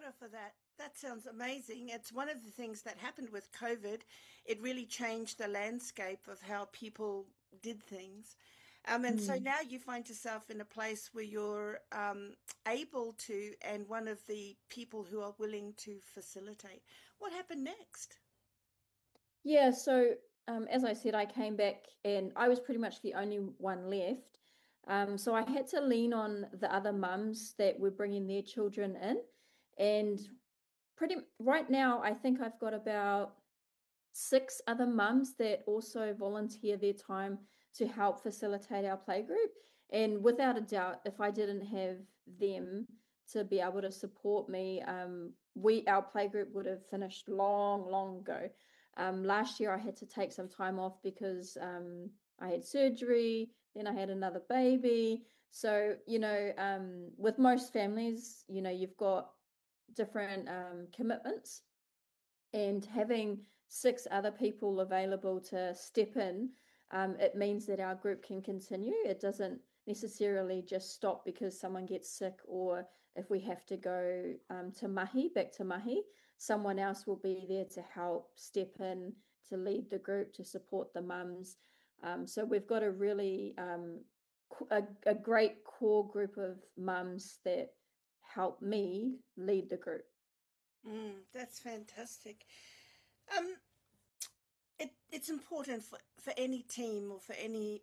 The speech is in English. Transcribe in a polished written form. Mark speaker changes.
Speaker 1: Kia for that. That sounds amazing. It's one of the things that happened with COVID. It really changed the landscape of how people did things. And so
Speaker 2: Mm.
Speaker 1: now you find yourself in a place where you're able to, and one of the people who are willing to facilitate. What happened next?
Speaker 2: Yeah, so as I said, I came back and I was pretty much the only one left. So I had to lean on the other mums that were bringing their children in. And pretty right now, I think I've got about six other mums that also volunteer their time to help facilitate our playgroup. And without a doubt, if I didn't have them to be able to support me, our playgroup would have finished long, long ago. Last year I had to take some time off because I had surgery, then I had another baby. So, with most families, you've got different commitments, and having six other people available to step in, it means that our group can continue. It doesn't necessarily just stop because someone gets sick, or if we have to go back to mahi, someone else will be there to help step in, to lead the group, to support the mums. So we've got a really a great core group of mums that help me lead the group.
Speaker 1: That's fantastic. Um, it's important for any team or for any